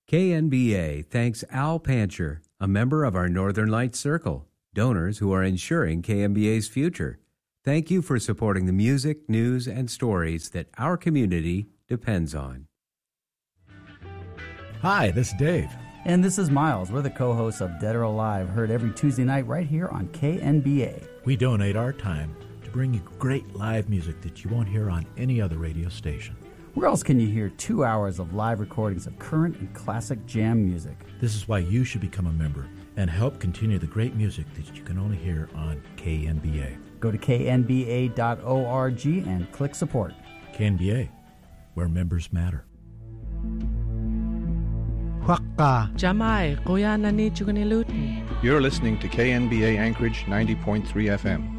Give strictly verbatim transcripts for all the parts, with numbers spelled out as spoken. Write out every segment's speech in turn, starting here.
K N B A thanks Al Pancher, a member of our Northern Lights Circle, donors who are ensuring K N B A's future. Thank you for supporting the music, news, and stories that our community depends on. Hi, this is Dave. And this is Miles. We're the co-hosts of Dead or Alive, heard every Tuesday night right here on K N B A. We donate our time to bring you great live music that you won't hear on any other radio station. Where else can you hear two hours of live recordings of current and classic jam music? This is why you should become a member and help continue the great music that you can only hear on K N B A. Go to K N B A dot org and click support. K N B A, where members matter. Jamai, kuya nani chuganilutin. You're listening to K N B A Anchorage ninety point three F M.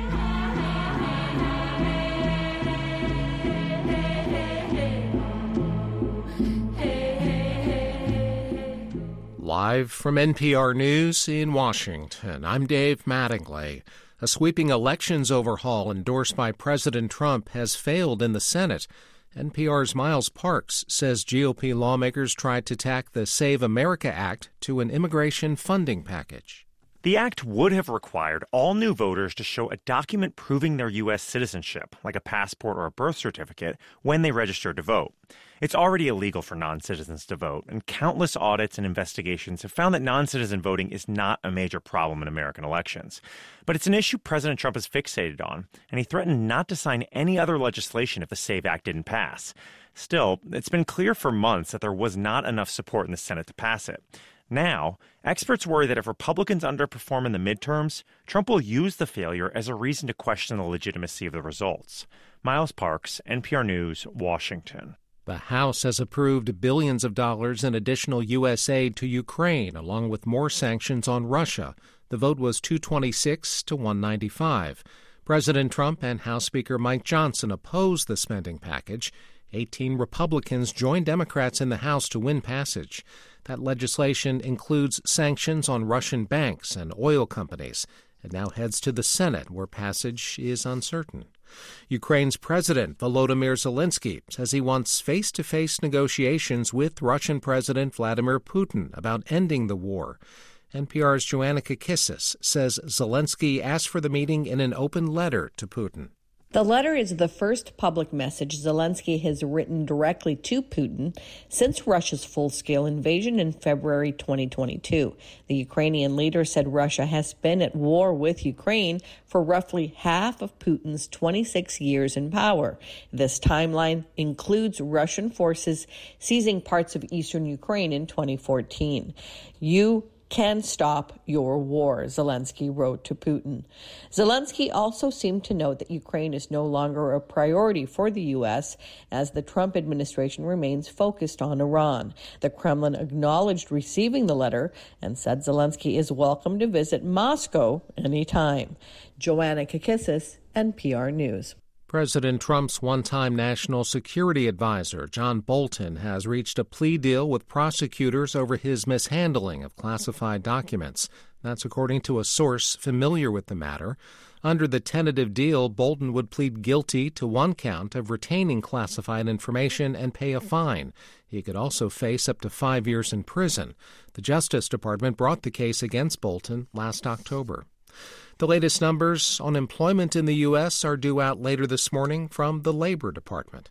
Live from N P R News in Washington, I'm Dave Mattingly. A sweeping elections overhaul endorsed by President Trump has failed in the Senate. N P R's Miles Parks says G O P lawmakers tried to tack the Save America Act to an immigration funding package. The act would have required all new voters to show a document proving their U S citizenship, like a passport or a birth certificate, when they register to vote. It's already illegal for non-citizens to vote, and countless audits and investigations have found that non-citizen voting is not a major problem in American elections. But it's an issue President Trump is fixated on, and he threatened not to sign any other legislation if the SAVE Act didn't pass. Still, it's been clear for months that there was not enough support in the Senate to pass it. Now, experts worry that if Republicans underperform in the midterms, Trump will use the failure as a reason to question the legitimacy of the results. Miles Parks, N P R News, Washington. The House has approved billions of dollars in additional U S aid to Ukraine, along with more sanctions on Russia. The vote was two twenty-six to one ninety-five. President Trump and House Speaker Mike Johnson opposed the spending package. eighteen Republicans joined Democrats in the House to win passage. That legislation includes sanctions on Russian banks and oil companies. It now heads to the Senate, where passage is uncertain. Ukraine's President Volodymyr Zelensky says he wants face-to-face negotiations with Russian President Vladimir Putin about ending the war. N P R's Joanna Kakissis says Zelensky asked for the meeting in an open letter to Putin. The letter is the first public message Zelensky has written directly to Putin since Russia's full-scale invasion in February twenty twenty-two. The Ukrainian leader said Russia has been at war with Ukraine for roughly half of Putin's twenty-six years in power. This timeline includes Russian forces seizing parts of eastern Ukraine in twenty fourteen. You can stop your war, Zelensky wrote to Putin. Zelensky also seemed to note that Ukraine is no longer a priority for the U S as the Trump administration remains focused on Iran. The Kremlin acknowledged receiving the letter and said Zelensky is welcome to visit Moscow anytime. Joanna Kakissis, N P R News. President Trump's one-time national security advisor, John Bolton, has reached a plea deal with prosecutors over his mishandling of classified documents. That's according to a source familiar with the matter. Under the tentative deal, Bolton would plead guilty to one count of retaining classified information and pay a fine. He could also face up to five years in prison. The Justice Department brought the case against Bolton last October. The latest numbers on employment in the U S are due out later this morning from the Labor Department.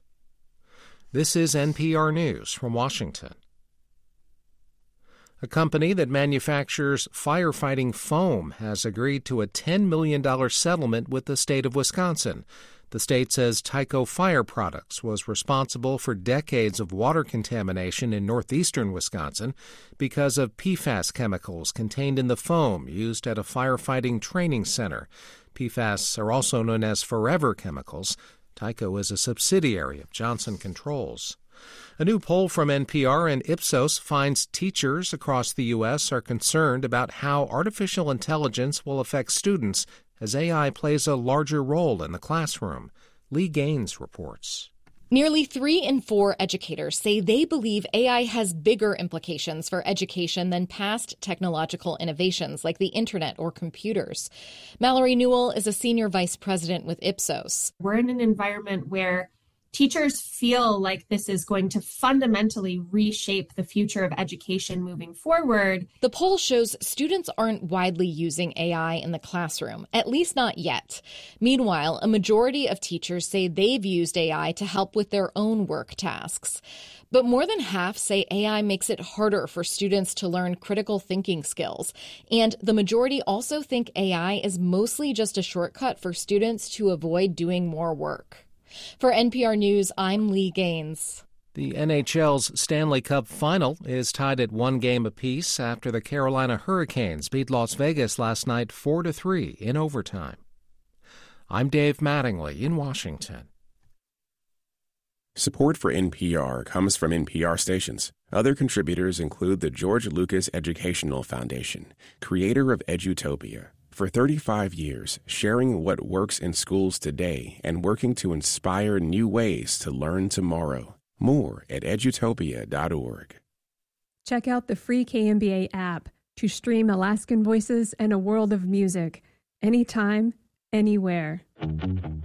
This is N P R News from Washington. A company that manufactures firefighting foam has agreed to a ten million dollars settlement with the state of Wisconsin. The state says Tyco Fire Products was responsible for decades of water contamination in northeastern Wisconsin because of P FAS chemicals contained in the foam used at a firefighting training center. P FAS are also known as forever chemicals. Tyco is a subsidiary of Johnson Controls. A new poll from N P R and Ipsos finds teachers across the U S are concerned about how artificial intelligence will affect students as A I plays a larger role in the classroom. Lee Gaines reports. Nearly three in four educators say they believe A I has bigger implications for education than past technological innovations like the internet or computers. Mallory Newell is a senior vice president with Ipsos. We're in an environment where teachers feel like this is going to fundamentally reshape the future of education moving forward. The poll shows students aren't widely using A I in the classroom, at least not yet. Meanwhile, a majority of teachers say they've used A I to help with their own work tasks. But more than half say A I makes it harder for students to learn critical thinking skills. And the majority also think A I is mostly just a shortcut for students to avoid doing more work. For N P R News, I'm Lee Gaines. The N H L's Stanley Cup Final is tied at one game apiece after the Carolina Hurricanes beat Las Vegas last night four to three in overtime. I'm Dave Mattingly in Washington. Support for N P R comes from N P R stations. Other contributors include the George Lucas Educational Foundation, creator of Edutopia. For thirty-five years, sharing what works in schools today and working to inspire new ways to learn tomorrow. More at edutopia dot org. Check out the free K M B A app to stream Alaskan voices and a world of music, anytime, anywhere.